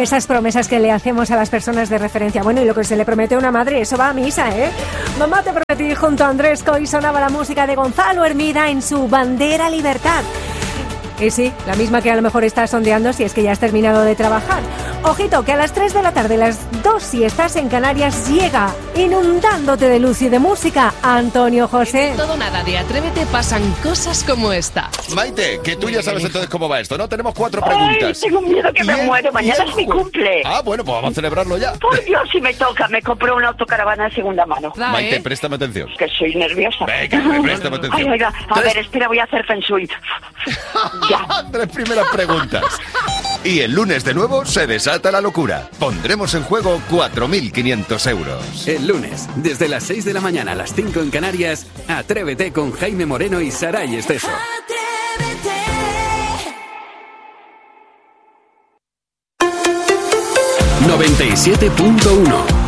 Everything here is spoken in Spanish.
esas promesas que le hacemos a las personas de referencia. Bueno, y lo que se le promete a una madre, eso va a misa, ¿eh? Mamá, te prometí junto a Andrés Coy, sonaba la música de Gonzalo Hermida en su Bandera Libertad. Y sí, la misma que a lo mejor estás sondeando si es que ya has terminado de trabajar. Ojito, que a las 3 de la tarde, las 2 si estás en Canarias, llega, inundándote de luz y de música, Antonio José. En Todo Nada de Atrévete pasan cosas como esta. Maite, que tú ya sabes entonces cómo va esto, ¿no? Tenemos 4 preguntas. Ay, tengo miedo que me muero. Mañana es mi cumple. Ah, bueno, pues vamos a celebrarlo ya. Por Dios, si me toca, me compré una autocaravana de segunda mano. Maite, préstame atención. Que soy nerviosa. Venga, préstame atención. Ay, oiga, a ver, espera, voy a hacer feng shui. Ya. 3 primeras preguntas. Y el lunes de nuevo se desata la locura. Pondremos en juego 4.500 euros. El lunes, desde las 6 de la mañana a las 5 en Canarias, Atrévete con Jaime Moreno y Saray Esteso. 97.1